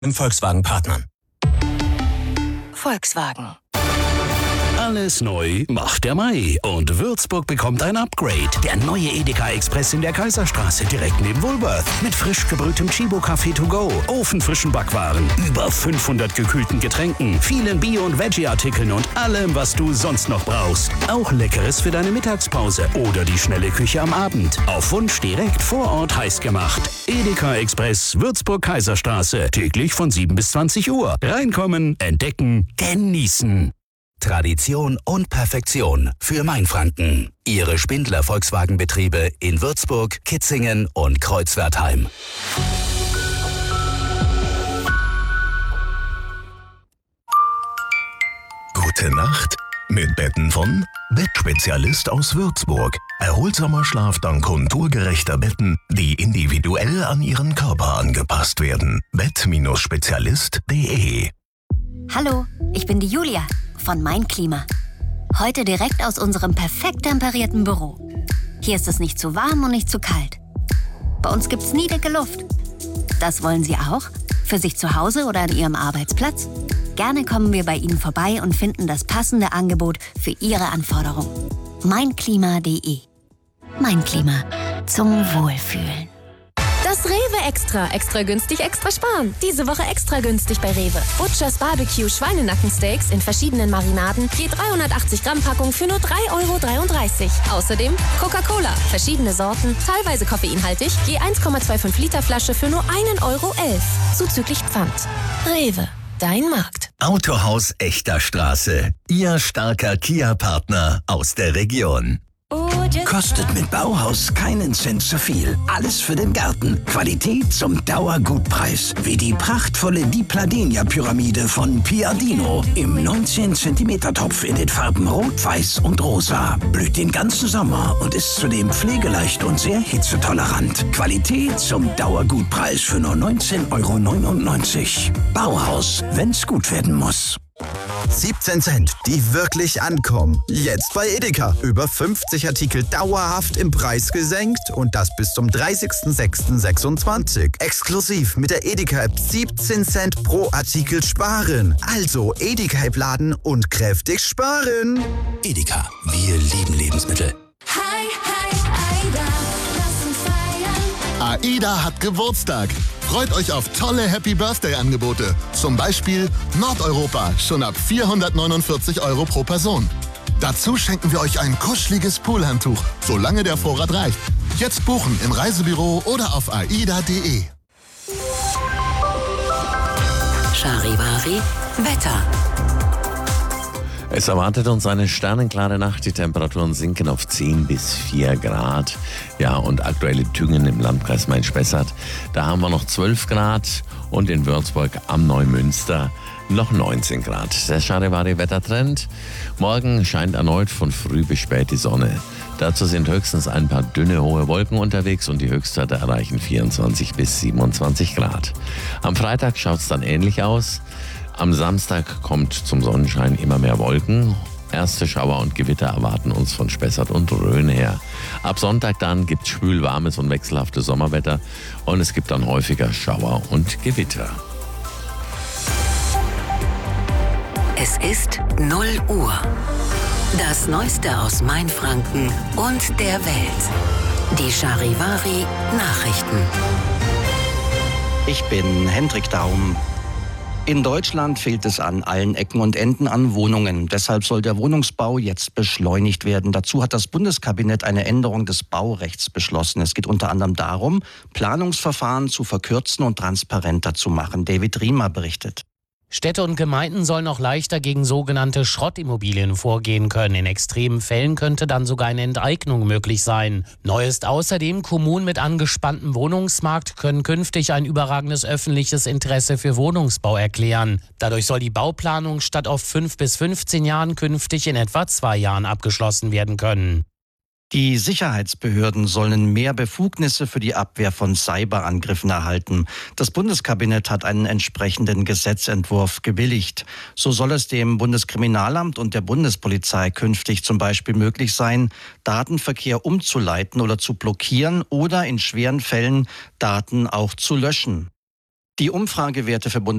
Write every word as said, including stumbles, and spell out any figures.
Im Volkswagen-Partnern. Volkswagen. Alles neu macht der Mai und Würzburg bekommt ein Upgrade. Der neue Edeka Express in der Kaiserstraße direkt neben Woolworth. Mit frisch gebrühtem Chibo-Kaffee to go, ofenfrischen Backwaren, über fünfhundert gekühlten Getränken, vielen Bio- und Veggie-Artikeln und allem, was du sonst noch brauchst. Auch Leckeres für deine Mittagspause oder die schnelle Küche am Abend. Auf Wunsch direkt vor Ort heiß gemacht. Edeka Express, Würzburg Kaiserstraße. Täglich von sieben bis zwanzig Uhr. Reinkommen, entdecken, genießen. Tradition und Perfektion für Mainfranken. Ihre Spindler Volkswagenbetriebe in Würzburg, Kitzingen und Kreuzwertheim. Gute Nacht mit Betten von Bettspezialist aus Würzburg. Erholsamer Schlaf dank konturgerechter Betten, die individuell an Ihren Körper angepasst werden. bett Spezialist punkt de. Hallo, ich bin die Julia von Mein Klima. Heute direkt aus unserem perfekt temperierten Büro. Hier ist es nicht zu warm und nicht zu kalt. Bei uns gibt's nie dicke Luft. Das wollen Sie auch? Für sich zu Hause oder an Ihrem Arbeitsplatz? Gerne kommen wir bei Ihnen vorbei und finden das passende Angebot für Ihre Anforderungen. mein klima punkt de. Mein Klima. Zum Wohlfühlen. Das Rewe Extra. Extra günstig, extra sparen. Diese Woche extra günstig bei Rewe. Butchers Barbecue Schweinenackensteaks in verschiedenen Marinaden. Je dreihundertachtzig Gramm Packung für nur drei Euro dreiunddreißig. Außerdem Coca-Cola. Verschiedene Sorten, teilweise koffeinhaltig. Je eins Komma fünfundzwanzig Liter Flasche für nur ein Euro elf. Zuzüglich Pfand. Rewe. Dein Markt. Autohaus Echter Straße. Ihr starker Kia-Partner aus der Region. Kostet mit Bauhaus keinen Cent zu viel. Alles für den Garten. Qualität zum Dauergutpreis. Wie die prachtvolle Di Pladenia-Pyramide von Piadino. Im neunzehn Zentimeter Topf in den Farben Rot, Weiß und Rosa. Blüht den ganzen Sommer und ist zudem pflegeleicht und sehr hitzetolerant. Qualität zum Dauergutpreis für nur neunzehn Euro neunundneunzig. Bauhaus, wenn's gut werden muss. siebzehn Cent, die wirklich ankommen. Jetzt bei Edeka. Über fünfzig Artikel dauerhaft im Preis gesenkt und das bis zum dreißigsten sechsten sechsundzwanzig. Exklusiv mit der Edeka-App siebzehn Cent pro Artikel sparen. Also Edeka-App laden und kräftig sparen. Edeka, wir lieben Lebensmittel. Hi, hi, Aida, lass uns feiern. AIDA hat Geburtstag. Freut euch auf tolle Happy-Birthday-Angebote. Zum Beispiel Nordeuropa, schon ab vierhundertneunundvierzig Euro pro Person. Dazu schenken wir euch ein kuscheliges Poolhandtuch, solange der Vorrat reicht. Jetzt buchen im Reisebüro oder auf aida punkt de. Charivari Wetter. Es erwartet uns eine sternenklare Nacht. Die Temperaturen sinken auf zehn bis vier Grad. Ja, und aktuelle Tüngen im Landkreis Main-Spessart. Da haben wir noch zwölf Grad und in Würzburg am Neumünster noch neunzehn Grad. Der Charivari-Wettertrend. Morgen scheint erneut von früh bis spät die Sonne. Dazu sind höchstens ein paar dünne, hohe Wolken unterwegs und die Höchstwerte erreichen vierundzwanzig bis siebenundzwanzig Grad. Am Freitag schaut es dann ähnlich aus. Am Samstag kommt zum Sonnenschein immer mehr Wolken. Erste Schauer und Gewitter erwarten uns von Spessart und Rhön her. Ab Sonntag dann gibt es schwül-warmes und wechselhaftes Sommerwetter und es gibt dann häufiger Schauer und Gewitter. Es ist null Uhr. Das Neueste aus Mainfranken und der Welt. Die Charivari Nachrichten. Ich bin Hendrik Daum. In Deutschland fehlt es an allen Ecken und Enden an Wohnungen. Deshalb soll der Wohnungsbau jetzt beschleunigt werden. Dazu hat das Bundeskabinett eine Änderung des Baurechts beschlossen. Es geht unter anderem darum, Planungsverfahren zu verkürzen und transparenter zu machen. David Riemer berichtet. Städte und Gemeinden sollen auch leichter gegen sogenannte Schrottimmobilien vorgehen können. In extremen Fällen könnte dann sogar eine Enteignung möglich sein. Neu ist außerdem, Kommunen mit angespanntem Wohnungsmarkt können künftig ein überragendes öffentliches Interesse für Wohnungsbau erklären. Dadurch soll die Bauplanung statt auf fünf bis fünfzehn Jahren künftig in etwa zwei Jahren abgeschlossen werden können. Die Sicherheitsbehörden sollen mehr Befugnisse für die Abwehr von Cyberangriffen erhalten. Das Bundeskabinett hat einen entsprechenden Gesetzentwurf gebilligt. So soll es dem Bundeskriminalamt und der Bundespolizei künftig zum Beispiel möglich sein, Datenverkehr umzuleiten oder zu blockieren oder in schweren Fällen Daten auch zu löschen. Die Umfragewerte für Bundes